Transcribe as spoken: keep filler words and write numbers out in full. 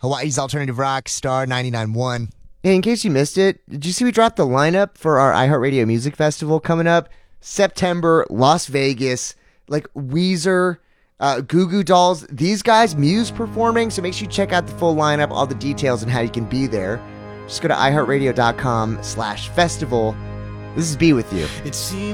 Hawaii's Alternative Rock, Star ninety-nine point one. Hey, in case you missed it, did you see we dropped the lineup for our iHeartRadio Music Festival coming up? September, Las Vegas, like Weezer, uh, Goo Goo Dolls. These guys, Muse performing, so make sure you check out the full lineup, all the details, and how you can be there. Just go to iHeartRadio.com slash festival. This is Be With You. It seems